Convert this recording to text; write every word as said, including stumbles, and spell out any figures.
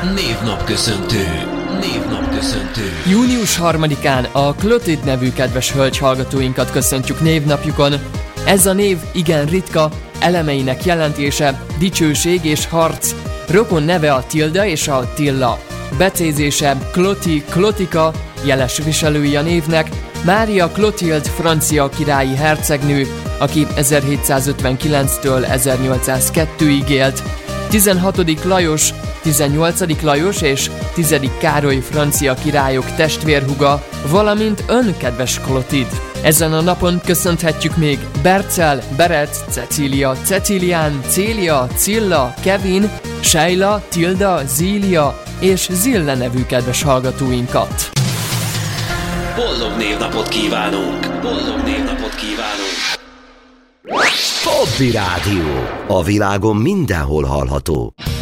Névnapköszöntő. Névnapköszöntő. június harmadikán a Clotilde nevű kedves hölgy hallgatóinkat köszöntjük névnapjukon. Ez a név igen ritka, elemeinek jelentése dicsőség és harc. Rokon neve a Tilda és a Tilla. Becézése Cloti, Clotika, jeles viselői a névnek, Mária Clotilde francia királyi hercegnő, aki ezerhétszázötvenkilenctől ezernyolcszázkettőig élt. tizenhatodik Lajos, tizennyolcadik Lajos és tizedik Károly francia királyok testvérhúga, valamint ön, kedves Clotilde. Ezen a napon köszönhetjük még Bercel, Beret, Cecília, Cecilián, Célia, Cilla, Kevin, Sheila, Tilda, Zília és Zille nevű kedves hallgatóinkat. Boldog névnapot kívánunk! Boldog névnapot kívánunk! Hobby Rádió. A világon mindenhol hallható.